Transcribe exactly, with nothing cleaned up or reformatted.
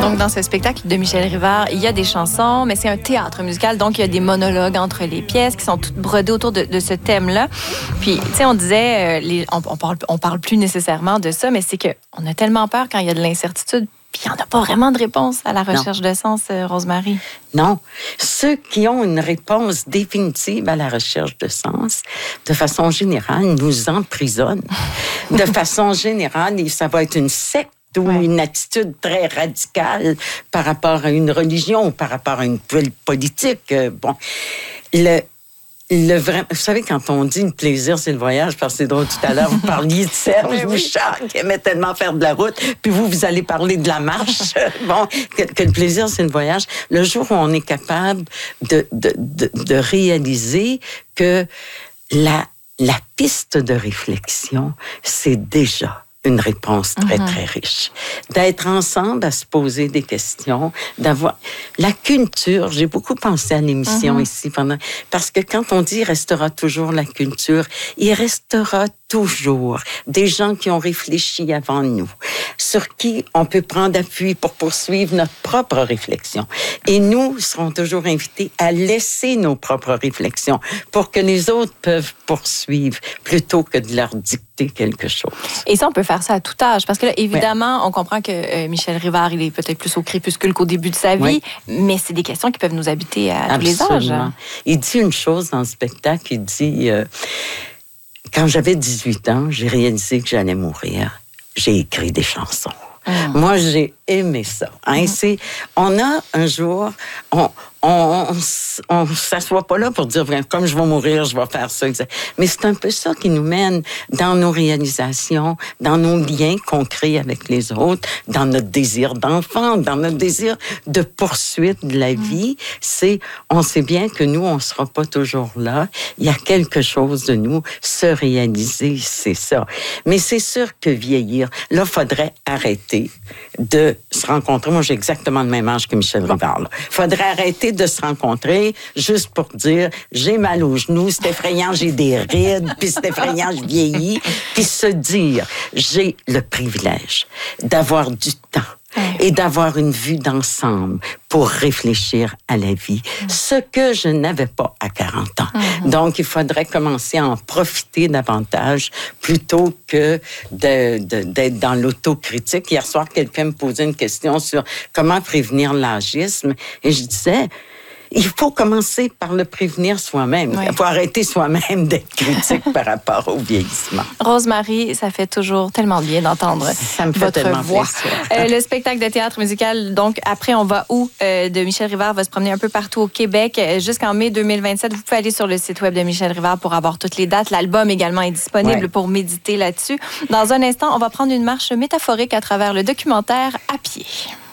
Donc, dans ce spectacle de Michel Rivard, il y a des chansons, mais c'est un théâtre musical, donc il y a des monologues entre les pièces qui sont toutes brodées autour de, de ce thème-là. Puis, tu sais, on disait, euh, les, on, on, parle, on parle plus nécessairement de ça, mais c'est qu'on a tellement peur quand il y a de l'incertitude. Puis il n'y en a pas vraiment de réponse à la recherche non. de sens, euh, Rosemary. Non. Ceux qui ont une réponse définitive à la recherche de sens, de façon générale, nous emprisonnent. De façon générale, ça va être une secte ou ouais. une attitude très radicale par rapport à une religion ou par rapport à une politique. Euh, bon, le... Le vrai, vous savez, quand on dit le plaisir, c'est le voyage, parce que c'est drôle, tout à l'heure, vous parliez de Serge Bouchard, qui aimait tellement faire de la route, puis vous, vous allez parler de la marche. Bon, que, que le plaisir, c'est le voyage. Le jour où on est capable de, de, de, de réaliser que la, la piste de réflexion, c'est déjà une réponse très, mm-hmm. très riche. D'être ensemble à se poser des questions, d'avoir... La culture, j'ai beaucoup pensé à l'émission mm-hmm. ici, pendant parce que quand on dit « il restera toujours la culture », il restera toujours des gens qui ont réfléchi avant nous, sur qui on peut prendre appui pour poursuivre notre propre réflexion. Et nous serons toujours invités à laisser nos propres réflexions pour que les autres peuvent poursuivre plutôt que de leur dicter quelque chose. Et ça, on peut faire ça à tout âge. Parce que là, évidemment, ouais. on comprend que euh, Michel Rivard, il est peut-être plus au crépuscule qu'au début de sa vie, ouais. mais c'est des questions qui peuvent nous habiter à Absolument. tous les âges. Il dit une chose dans le spectacle, il dit... Euh, Quand j'avais dix-huit ans, j'ai réalisé que j'allais mourir. J'ai écrit des chansons. Mmh. Moi, j'ai aimé ça. Hein? Mmh. C'est, on a un jour... On, On ne s'assoit pas là pour dire, comme je vais mourir, je vais faire ça. Mais c'est un peu ça qui nous mène dans nos réalisations, dans nos liens qu'on crée avec les autres, dans notre désir d'enfant, dans notre désir de poursuite de la vie. C'est, on sait bien que nous, on ne sera pas toujours là. Il y a quelque chose de nous. Se réaliser, c'est ça. Mais c'est sûr que vieillir, là, il faudrait arrêter de se rencontrer. Moi, j'ai exactement le même âge que Michel Rivard. Il faudrait arrêter de se rencontrer juste pour dire j'ai mal aux genoux, c'est effrayant, j'ai des rides, puis c'est effrayant, je vieillis, puis se dire j'ai le privilège d'avoir du temps et d'avoir une vue d'ensemble pour réfléchir à la vie, mmh. ce que je n'avais pas à quarante ans. Mmh. Donc, il faudrait commencer à en profiter davantage plutôt que de, de, d'être dans l'autocritique. Hier soir, quelqu'un me posait une question sur comment prévenir l'âgisme et je disais... Il faut commencer par le prévenir soi-même. Oui. Il faut arrêter soi-même d'être critique par rapport au vieillissement. Rosemary, ça fait toujours tellement bien d'entendre ça me fait votre tellement voix. Euh, le spectacle de théâtre musical, donc Après on va où, euh, de Michel Rivard, va se promener un peu partout au Québec jusqu'en mai deux mille vingt-sept. Vous pouvez aller sur le site web de Michel Rivard pour avoir toutes les dates. L'album également est disponible ouais. pour méditer là-dessus. Dans un instant, on va prendre une marche métaphorique à travers le documentaire À pied.